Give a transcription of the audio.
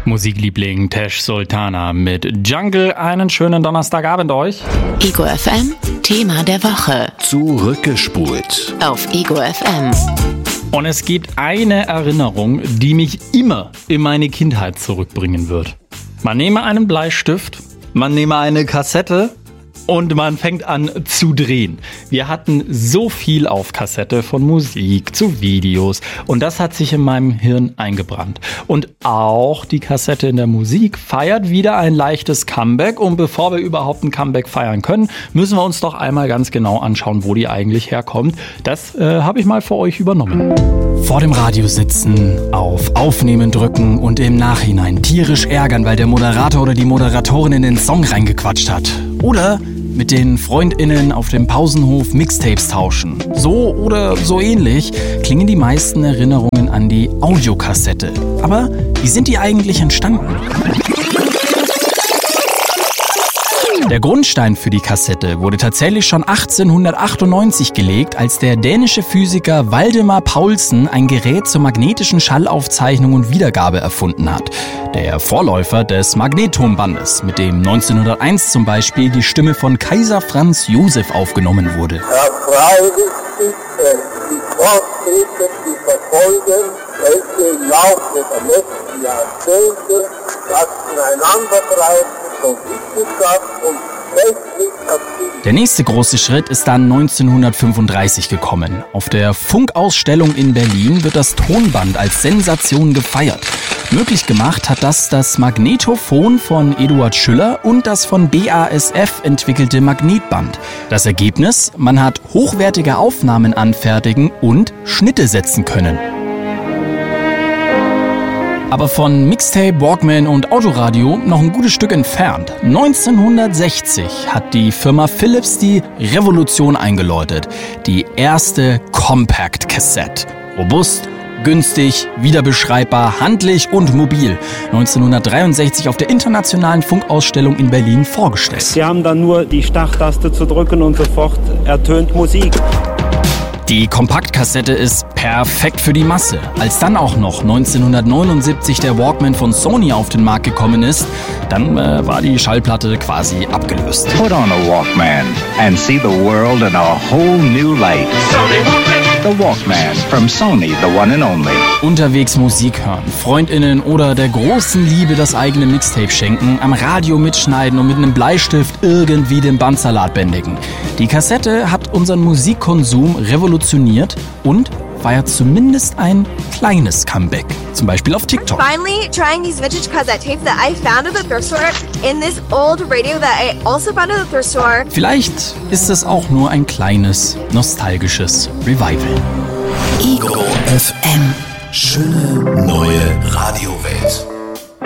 Musikliebling Tesh Sultana mit Jungle. Einen schönen Donnerstagabend euch. Ego FM, Thema der Woche. Zurückgespult. Auf Ego FM. Und es gibt eine Erinnerung, die mich immer in meine Kindheit zurückbringen wird. Man nehme einen Bleistift, man nehme eine Kassette und man fängt an zu drehen. Wir hatten so viel auf Kassette, von Musik zu Videos, und das hat sich in meinem Hirn eingebrannt. Und auch die Kassette in der Musik feiert wieder ein leichtes Comeback, und bevor wir überhaupt ein Comeback feiern können, müssen wir uns doch einmal ganz genau anschauen, wo die eigentlich herkommt. Das habe ich mal für euch übernommen. Vor dem Radio sitzen, auf Aufnehmen drücken und im Nachhinein tierisch ärgern, weil der Moderator oder die Moderatorin in den Song reingequatscht hat. Oder mit den FreundInnen auf dem Pausenhof Mixtapes tauschen. So oder so ähnlich klingen die meisten Erinnerungen an die Audiokassette. Aber wie sind die eigentlich entstanden? Der Grundstein für die Kassette wurde tatsächlich schon 1898 gelegt, als der dänische Physiker Valdemar Paulsen ein Gerät zur magnetischen Schallaufzeichnung und Wiedergabe erfunden hat. Der Vorläufer des Magnettonbandes, mit dem 1901 zum Beispiel die Stimme von Kaiser Franz Josef aufgenommen wurde. Erfreulich ist es, die Fortschritte zu verfolgen, welche im Laufe der letzten Jahrzehnte das Ineinandergreifen von Wissenschaft und Technik erzielt. Der nächste große Schritt ist dann 1935 gekommen. Auf der Funkausstellung in Berlin wird das Tonband als Sensation gefeiert. Möglich gemacht hat das Magnetophon von Eduard Schüller und das von BASF entwickelte Magnetband. Das Ergebnis: Man hat hochwertige Aufnahmen anfertigen und Schnitte setzen können. Aber von Mixtape, Walkman und Autoradio noch ein gutes Stück entfernt. 1960 hat die Firma Philips die Revolution eingeläutet. Die erste Compact Cassette. Robust, günstig, wiederbeschreibbar, handlich und mobil. 1963 auf der Internationalen Funkausstellung in Berlin vorgestellt. Sie haben dann nur die Starttaste zu drücken und sofort ertönt Musik. Die Kompaktkassette ist perfekt für die Masse. Als dann auch noch 1979 der Walkman von Sony auf den Markt gekommen ist, dann war die Schallplatte quasi abgelöst. Put on a Walkman and see the world in a whole new light. The Walkman from Sony, the one and only. Unterwegs Musik hören, FreundInnen oder der großen Liebe das eigene Mixtape schenken, am Radio mitschneiden und mit einem Bleistift irgendwie den Bandsalat bändigen. Die Kassette hat unseren Musikkonsum revolutioniert und feiert zumindest ein kleines Comeback. Zum Beispiel auf TikTok. Finally trying these vintage cassette tapes that I found at the thrift store in this old radio that I also found at the thrift store. Vielleicht ist es auch nur ein kleines, nostalgisches Revival. Ego FM. Schöne neue Radiowelt.